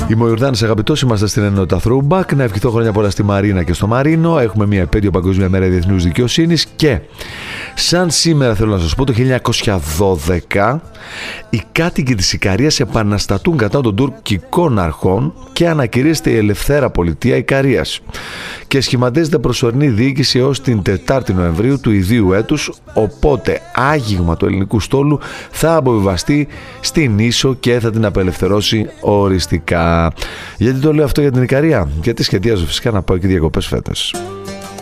Είμαι ο Ιορδάνης αγαπητός, είμαστε στην ενότητα Throwback. Να ευχηθώ χρόνια πολλά στη Μαρίνα και στο Μαρίνο. Έχουμε μια επέτειο Παγκόσμια Μέρα Διεθνούς Δικαιοσύνης και σαν σήμερα θέλω να σας πω το 1912 οι κάτοικοι της Ικαρίας επαναστατούν κατά των τουρκικών αρχών και ανακηρύσσεται η Ελευθέρα Πολιτεία Ικαρίας και σχηματίζεται προσωρινή διοίκηση έως την 4η Νοεμβρίου του ιδίου έτους, οπότε άγγιγμα του ελληνικού στόλου θα αποβιβαστεί στην Ίσο και θα την απελευθερώσει οριστικά. Γιατί το λέω αυτό για την Ικαρία? Γιατί σχεδιάζω φυσικά να πάω και διακοπές φέτος.